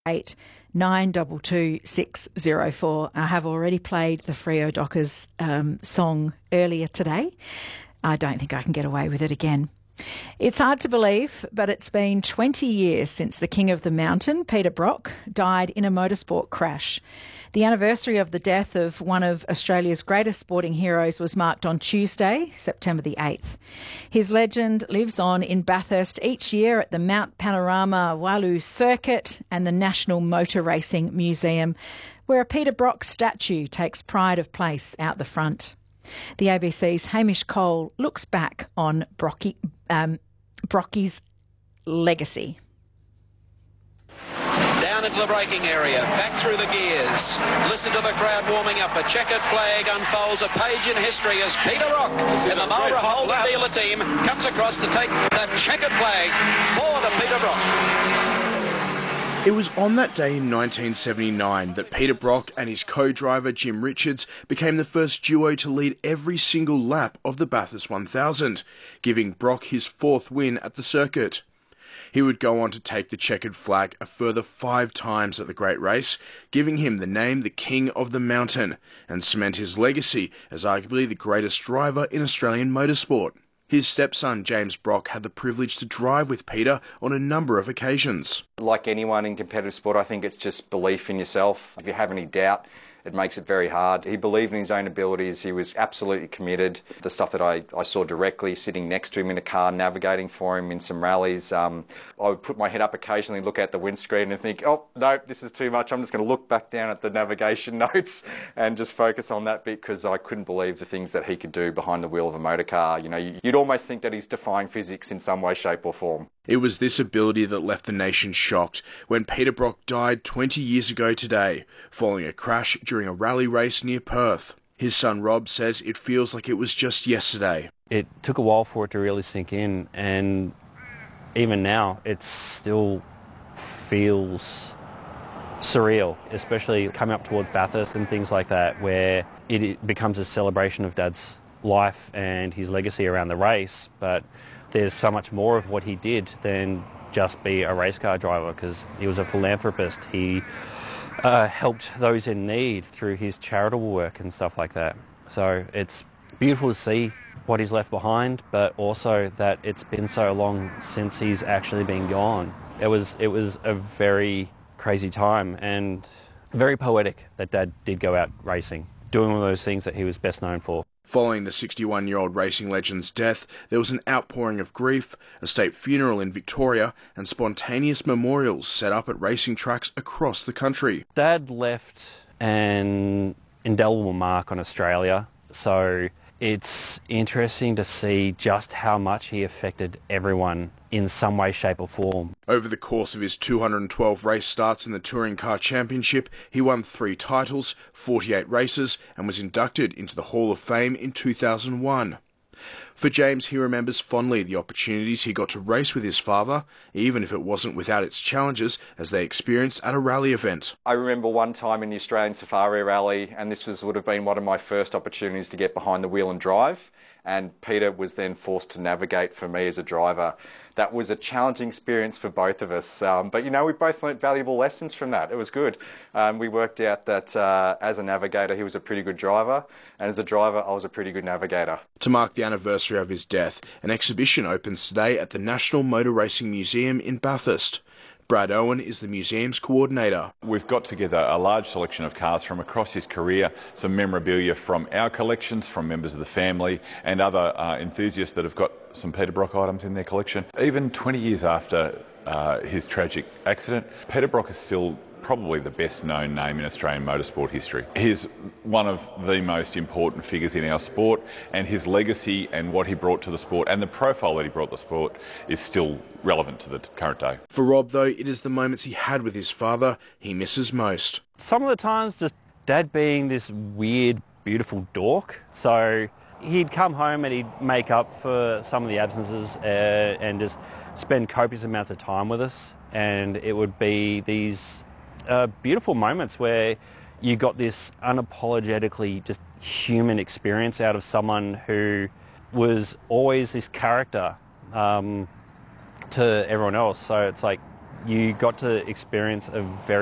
922 I have already played the Freo Dockers song earlier today. I don't think I can get away with it again. It's hard to believe, but it's been 20 years since the King of the Mountain, Peter Brock, died in a motorsport crash. The anniversary of the death of one of Australia's greatest sporting heroes was marked on Tuesday, September the 8th. His legend lives on in Bathurst each year at the Mount Panorama Walu Circuit and the National Motor Racing Museum, where a Peter Brock statue takes pride of place out the front. The ABC's Hamish Cole looks back on Brocky's legacy. Down into the braking area, back through the gears. Listen to the crowd warming up. A checkered flag unfolds, a page in history as Peter Brock and the Marlborough Holden dealer team comes across to take that checkered flag for the Peter Brock. It was on that day in 1979 that Peter Brock and his co-driver Jim Richards became the first duo to lead every single lap of the Bathurst 1000, giving Brock his fourth win at the circuit. He would go on to take the checkered flag a further 5 times at the great race, giving him the name the King of the Mountain, and cement his legacy as arguably the greatest driver in Australian motorsport. His stepson, James Brock, had the privilege to drive with Peter on a number of occasions. Like anyone in competitive sport, I think it's just belief in yourself. If you have any doubt, it makes it very hard. He believed in his own abilities. He was absolutely committed. The stuff that I saw directly, sitting next to him in a car, navigating for him in some rallies, I would put my head up occasionally, look out the windscreen and think, oh, no, this is too much. I'm just going to look back down at the navigation notes and just focus on that bit because I couldn't believe the things that he could do behind the wheel of a motor car. You know, you'd almost think that he's defying physics in some way, shape or form. It was this ability that left the nation shocked when Peter Brock died 20 years ago today, following a crash during a rally race near Perth. His son Rob says it feels like it was just yesterday. It took a while for it to really sink in, and even now it still feels surreal, especially coming up towards Bathurst and things like that, where it becomes a celebration of Dad's life and his legacy around the race, but there's so much more of what he did than just be a race car driver, because he was a philanthropist. He helped those in need through his charitable work and stuff like that. So it's beautiful to see what he's left behind, but also that it's been so long since he's actually been gone. It was a very crazy time and very poetic that Dad did go out racing, doing one of those things that he was best known for. Following the 61-year-old racing legend's death, there was an outpouring of grief, a state funeral in Victoria, and spontaneous memorials set up at racing tracks across the country. Dad left an indelible mark on Australia, so it's interesting to see just how much he affected everyone in some way, shape or form. Over the course of his 212 race starts in the Touring Car Championship, he won 3 titles, 48 races, and was inducted into the Hall of Fame in 2001. For James, he remembers fondly the opportunities he got to race with his father, even if it wasn't without its challenges as they experienced at a rally event. I remember one time in the Australian Safari Rally, and this would have been one of my first opportunities to get behind the wheel and drive, and Peter was then forced to navigate for me as a driver. That was a challenging experience for both of us, but you know, we both learnt valuable lessons from that. It was good. We worked out that as a navigator he was a pretty good driver, and as a driver I was a pretty good navigator. To mark the anniversary of his death, an exhibition opens today at the National Motor Racing Museum in Bathurst. Brad Owen is the museum's coordinator. We've got together a large selection of cars from across his career, some memorabilia from our collections, from members of the family and other enthusiasts that have got some Peter Brock items in their collection. Even 20 years after his tragic accident, Peter Brock is still probably the best known name in Australian motorsport history. He's one of the most important figures in our sport, and his legacy and what he brought to the sport and the profile that he brought to the sport is still relevant to the current day. For Rob, though, it is the moments he had with his father he misses most. Some of the times just Dad being this weird, beautiful dork. So he'd come home and he'd make up for some of the absences and just spend copious amounts of time with us, and it would be these beautiful moments where you got this unapologetically just human experience out of someone who was always this character to everyone else. So it's like You got to experience a very